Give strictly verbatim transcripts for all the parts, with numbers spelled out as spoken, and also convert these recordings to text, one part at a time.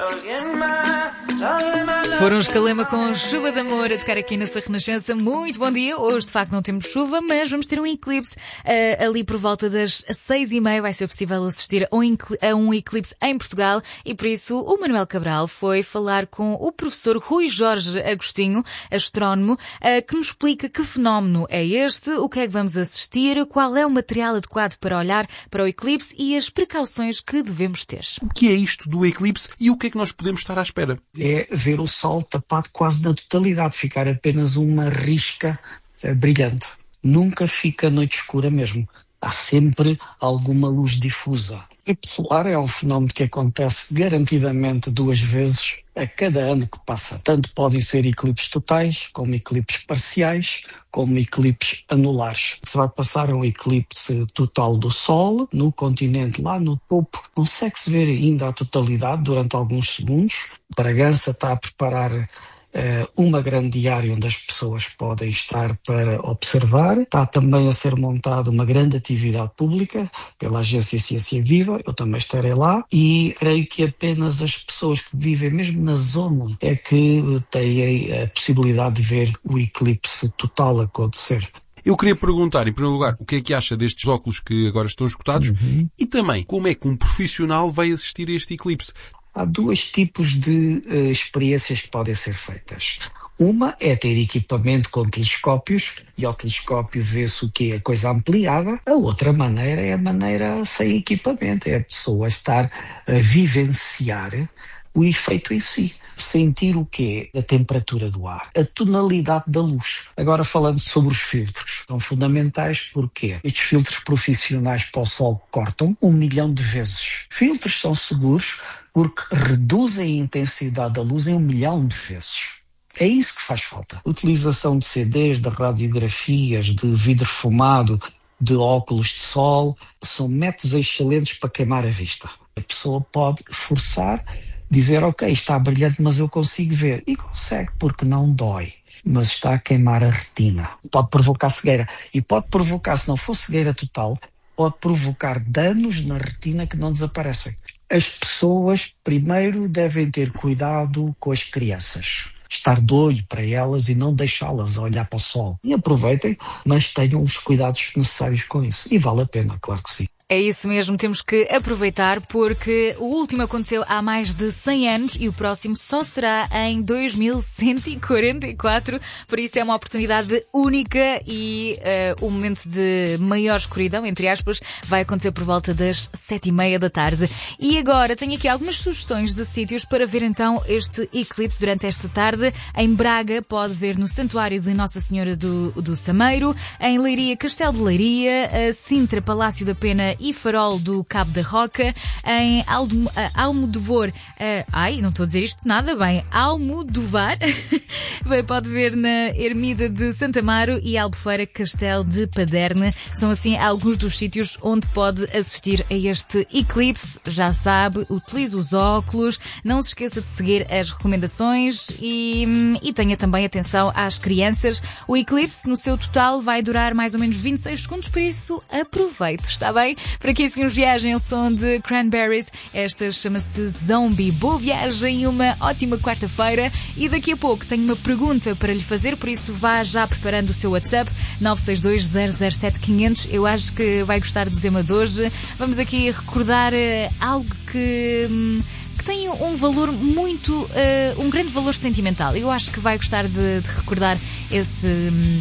Foram os Calema com Chuva de Amor a tocar aqui na sua Renascença. Muito bom dia. Hoje, de facto, não temos chuva, mas vamos ter um eclipse uh, ali por volta das seis e meia. Vai ser possível assistir a um, a um eclipse em Portugal e, por isso, o Manuel Cabral foi falar com o professor Rui Jorge Agostinho, astrónomo, uh, que nos explica que fenómeno é este, o que é que vamos assistir, qual é o material adequado para olhar para o eclipse e as precauções que devemos ter. O que é isto do eclipse e o que é que nós podemos estar à espera? É ver o Sol tapado quase na totalidade, ficar apenas uma risca é, brilhante. Nunca fica noite escura mesmo. Há sempre alguma luz difusa. O eclipse solar é um fenómeno que acontece garantidamente duas vezes a cada ano que passa. Tanto podem ser eclipses totais, como eclipses parciais, como eclipses anulares. Se vai passar um eclipse total do Sol, no continente, lá no topo, consegue-se ver ainda a totalidade durante alguns segundos. Bragança está a preparar Uh, uma grande diária onde as pessoas podem estar para observar. Está também a ser montada uma grande atividade pública pela Agência Ciência Viva, eu também estarei lá, e creio que apenas as pessoas que vivem mesmo na zona é que têm a possibilidade de ver o eclipse total acontecer. Eu queria perguntar, em primeiro lugar, o que é que acha destes óculos que agora estão esgotados uhum. e também como é que um profissional vai assistir a este eclipse. Há dois tipos de uh, experiências que podem ser feitas. Uma é ter equipamento com telescópios e ao telescópio vê-se o que é a coisa ampliada. A outra maneira é a maneira sem equipamento, é a pessoa estar a vivenciar o efeito em si. Sentir o quê? A temperatura do ar, a tonalidade da luz. Agora falando sobre os filtros, são fundamentais porque estes filtros profissionais para o Sol cortam um milhão de vezes. Filtros são seguros porque reduzem a intensidade da luz em um milhão de vezes. É isso que faz falta. Utilização de C Ds, de radiografias, de vidro fumado, de óculos de sol, são métodos excelentes para queimar a vista. A pessoa pode forçar, dizer, ok, está brilhante, mas eu consigo ver. E consegue, porque não dói. Mas está a queimar a retina. Pode provocar cegueira. E pode provocar, se não for cegueira total, pode provocar danos na retina que não desaparecem. As pessoas, primeiro, devem ter cuidado com as crianças. Estar de olho para elas e não deixá-las olhar para o sol. E aproveitem, mas tenham os cuidados necessários com isso. E vale a pena, claro que sim. É isso mesmo, temos que aproveitar porque o último aconteceu há mais de cem anos e o próximo só será em dois mil cento e quarenta e quatro, por isso é uma oportunidade única e uh, o momento de maior escuridão, entre aspas, vai acontecer por volta das sete e meia da tarde. E agora tenho aqui algumas sugestões de sítios para ver então este eclipse durante esta tarde. Em Braga pode ver no Santuário de Nossa Senhora do, do Sameiro, em Leiria, Castelo de Leiria, Sintra, Palácio da Pena e Farol do Cabo da Roca, em Almo, uh, Almodovar, uh, ai, não estou a dizer isto nada bem, Almodovar, bem, pode ver na Ermida de Santa Amaro e Albufeira, Castelo de Paderna, que são assim alguns dos sítios onde pode assistir a este eclipse. Já sabe, utilize os óculos, não se esqueça de seguir as recomendações e, e tenha também atenção às crianças. O eclipse, no seu total, vai durar mais ou menos vinte e seis segundos, por isso aproveite, está bem? Para aqui seguimos viagem ao som de Cranberries. Esta chama-se Zombie. Boa viagem e uma ótima quarta-feira. E daqui a pouco tenho uma pergunta para lhe fazer, por isso vá já preparando o seu WhatsApp nove seis dois zero zero sete quinhentos. Eu acho que vai gostar do tema de hoje. Vamos aqui recordar uh, algo que... Hum, que tem um valor muito, uh, um grande valor sentimental. Eu acho que vai gostar de, de recordar esse, hum,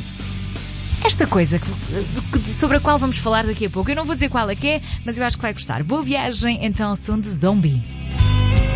esta coisa que, que, sobre a qual vamos falar daqui a pouco. Eu não vou dizer qual é que é, mas eu acho que vai gostar. Boa viagem, então, som de Zombie.